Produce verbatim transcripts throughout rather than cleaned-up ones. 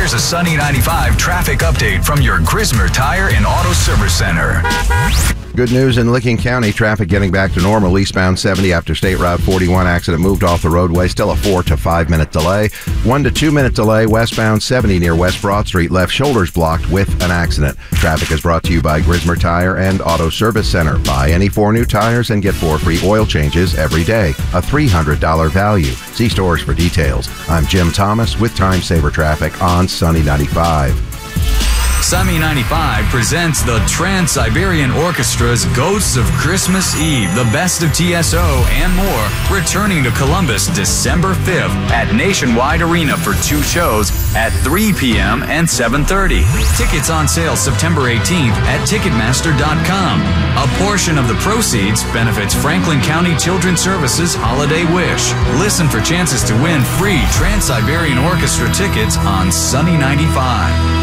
Here's a Sunny ninety-five traffic update from your Grismer Tire and Auto Service Center. Good news in Licking County. Traffic getting back to normal. Eastbound seventy after State Route forty-one accident moved off the roadway. Still a four to five minute delay. One to two minute delay. Westbound seventy near West Broad Street. Left shoulders blocked with an accident. Traffic is brought to you by Grismer Tire and Auto Service Center. Buy any four new tires and get four free oil changes every day. A three hundred dollars value. See stores for details. I'm Jim Thomas with Time Saver Traffic on Sunny ninety-five. Sunny ninety-five presents the Trans-Siberian Orchestra's Ghosts of Christmas Eve, the best of T S O and more, returning to Columbus December fifth at Nationwide Arena for two shows at three p.m. and seven thirty. Tickets on sale September eighteenth at Ticketmaster dot com. A portion of the proceeds benefits Franklin County Children's Services Holiday Wish. Listen for chances to win free Trans-Siberian Orchestra tickets on Sunny ninety-five.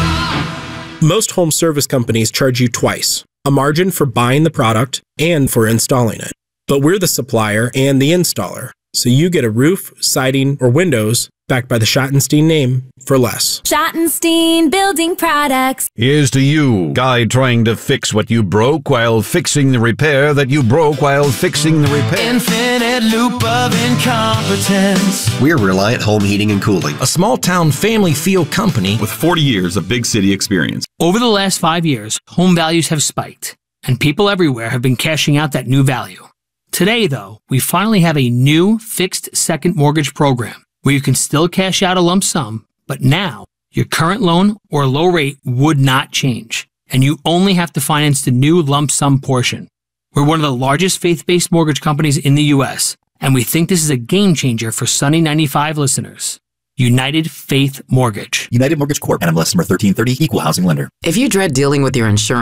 Most home service companies charge you twice, a margin for buying the product and for installing it. But we're the supplier and the installer, so you get a roof, siding, or windows backed by the Schottenstein name for less. Schottenstein Building Products. Here's to you, guy trying to fix what you broke while fixing the repair that you broke while fixing the repair. Infinite loop of incompetence. We're Reliant Home Heating and Cooling, a small-town family feel company with forty years of big city experience. Over the last five years, home values have spiked, and people everywhere have been cashing out that new value. Today, though, we finally have a new fixed second mortgage program where you can still cash out a lump sum, but now your current loan or low rate would not change, and you only have to finance the new lump sum portion. We're one of the largest faith-based mortgage companies in the U S, and we think this is a game changer for Sunny ninety-five listeners. United Faith Mortgage. United Mortgage Corp. N M L S number thirteen thirty, Equal Housing Lender. If you dread dealing with your insurance